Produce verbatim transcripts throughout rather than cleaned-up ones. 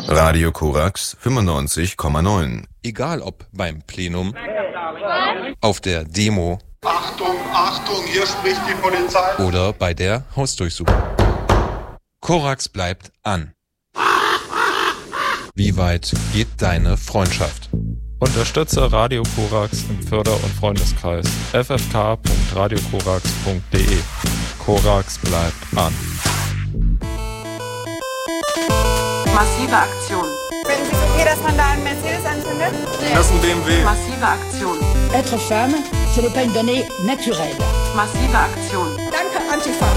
Radio Korax fünfundneunzig Komma neun. Egal ob beim Plenum, auf der Demo, Achtung, Achtung, hier spricht die Polizei. Oder bei der Hausdurchsuchung. Korax bleibt an. Wie weit geht deine Freundschaft? Unterstütze Radio Korax im Förder- und Freundeskreis. f f k punkt radio korax punkt d e. Korax bleibt an. Massive Aktion. Finden Sie es okay, dass man da einen Mercedes anzündet? Das ist ein B M W. Massive Aktion. Être femme, ce n'est pas une donnée naturelle. Massive Aktion. Danke, Antifa.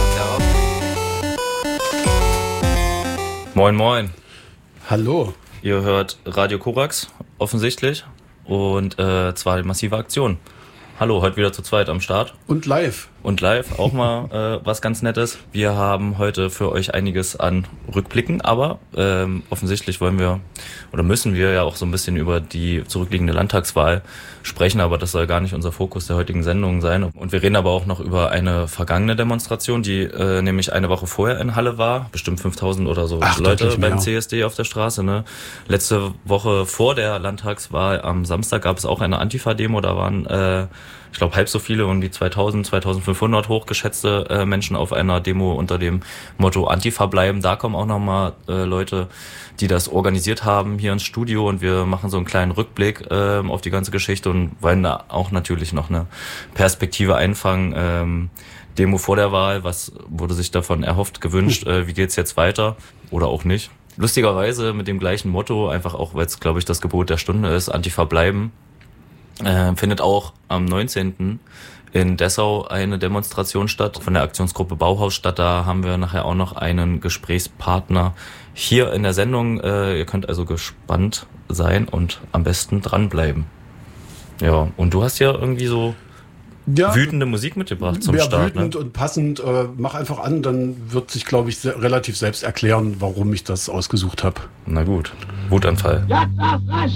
Moin, moin. Hallo. Ihr hört Radio Korax, offensichtlich. Und äh, zwar die massive Aktion. Hallo, heute wieder zu zweit am Start. Und live. Und live, auch mal äh, was ganz Nettes. Wir haben heute für euch einiges an Rückblicken, aber ähm, offensichtlich wollen wir oder müssen wir ja auch so ein bisschen über die zurückliegende Landtagswahl sprechen, aber das soll gar nicht unser Fokus der heutigen Sendung sein. Und wir reden aber auch noch über eine vergangene Demonstration, die äh, nämlich eine Woche vorher in Halle war. Bestimmt fünftausend oder so Ach, Leute beim mehr. C S D auf der Straße. Ne? Letzte Woche vor der Landtagswahl am Samstag gab es auch eine Antifa-Demo, da waren äh, ich glaube, halb so viele, um die zweitausend, zweitausendfünfhundert hochgeschätzte äh, Menschen auf einer Demo unter dem Motto Antifa bleiben. Da kommen auch nochmal äh, Leute, die das organisiert haben, hier ins Studio, und wir machen so einen kleinen Rückblick äh, auf die ganze Geschichte und wollen da auch natürlich noch eine Perspektive einfangen. Ähm, Demo vor der Wahl, was wurde sich davon erhofft, gewünscht, äh, wie geht's jetzt weiter oder auch nicht. Lustigerweise mit dem gleichen Motto, einfach auch, weil es, glaube ich, das Gebot der Stunde ist, Antifa bleiben. Äh, findet auch am neunzehnten in Dessau eine Demonstration statt von der Aktionsgruppe Bauhaus statt. Da haben wir nachher auch noch einen Gesprächspartner hier in der Sendung. Äh, ihr könnt also gespannt sein und am besten dranbleiben. Ja, und du hast ja irgendwie so ja, wütende Musik mitgebracht zum ja, Start. Wütend ne? und passend. Äh, mach einfach an, dann wird sich, glaube ich, sehr, relativ selbst erklären, warum ich das ausgesucht habe. Na gut, Wutanfall. Jetzt erst recht!